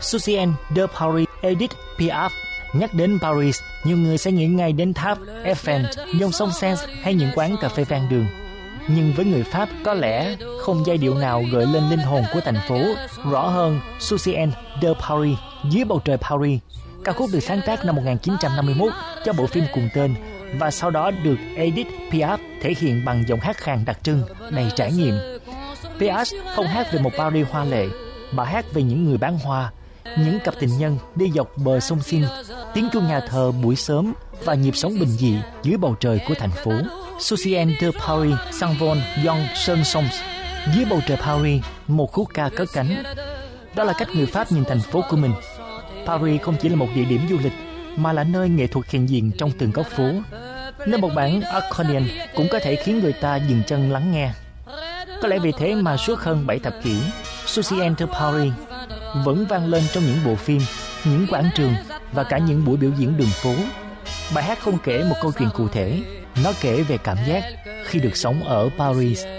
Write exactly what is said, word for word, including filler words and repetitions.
Lucien de Paris, Edith Piaf. Nhắc đến Paris, nhiều người sẽ nghĩ ngay đến tháp Eiffel, dòng sông Seine hay những quán cà phê ven đường. Nhưng với người Pháp, có lẽ không giai điệu nào gợi lên linh hồn của thành phố rõ hơn Lucien de Paris, Dưới bầu trời Paris. Ca khúc được sáng tác năm một nghìn chín trăm năm mươi mốt cho bộ phim cùng tên và sau đó được Edith Piaf thể hiện bằng giọng hát khàn đặc trưng, đầy trải nghiệm. Piaf không hát về một Paris hoa lệ, bà hát về những người bán hoa, những cặp tình nhân đi dọc bờ sông Seine, tiếng chuông nhà thờ buổi sớm và nhịp sống bình dị dưới bầu trời của thành phố. Lucien de Paris s'envole dans son sens. Dưới bầu trời Paris, một khúc ca cất cánh. Đó là cách người Pháp nhìn thành phố của mình. Paris không chỉ là một địa điểm du lịch, mà là nơi nghệ thuật hiện diện trong từng góc phố. Nên một bản accordion cũng có thể khiến người ta dừng chân lắng nghe. Có lẽ vì thế mà suốt hơn bảy thập kỷ, Lucien de Paris vẫn vang lên trong những bộ phim, những quảng trường và cả những buổi biểu diễn đường phố. Bài hát không kể một câu chuyện cụ thể, nó kể về cảm giác khi được sống ở Paris.